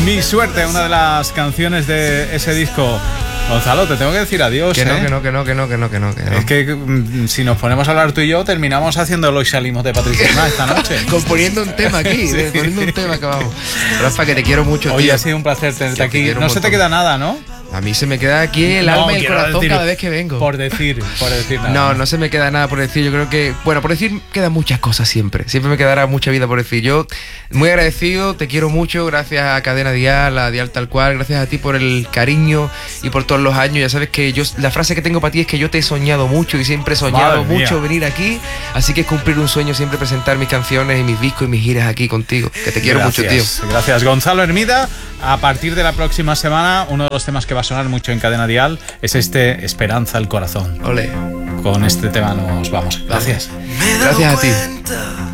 Mi suerte, una de las canciones de ese disco. Gonzalo, te tengo que decir adiós. Que no. Es que si nos ponemos a hablar tú y yo, terminamos haciéndolo y salimos de Patricia esta noche. Componiendo un tema aquí, Sí. poniendo un tema que vamos. Rafa, que te quiero mucho, Oye, tío. ha sido un placer tenerte Yo te aquí. quiero No un se te montón. queda nada, ¿no? A mí se me queda aquí el alma y el quiero corazón decir, cada vez que vengo. Por decir nada. No se me queda nada por decir. Yo creo que, bueno, por decir quedan muchas cosas siempre. Siempre me quedará mucha vida por decir. Yo, muy agradecido, te quiero mucho. Gracias a Cadena Dial, a Dial Tal Cual. Gracias a ti por el cariño y por todos los años. Ya sabes que la frase que tengo para ti es que yo te he soñado mucho y siempre he soñado Madre mucho mía. venir aquí. Así que es cumplir un sueño siempre presentar mis canciones y mis discos y mis giras aquí contigo. Que te quiero mucho, tío. Gracias, Gonzalo Hermida. A partir de la próxima semana, uno de los temas que va a sonar mucho en Cadena Dial es este Esperanza al Corazón. Ole. Con este tema nos vamos. Gracias. Gracias a ti.